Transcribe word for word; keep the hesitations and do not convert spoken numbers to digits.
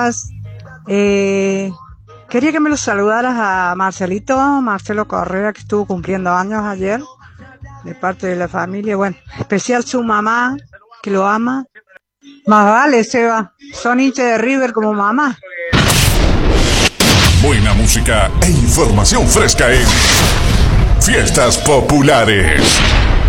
Eh, quería que me lo saludaras a Marcelito, Marcelo Correa, que estuvo cumpliendo años ayer, de parte de la familia. Bueno, especial su mamá, que lo ama. Más vale, Seba, son hinchas de River como mamá. Buena música e información fresca en Fiestas Populares.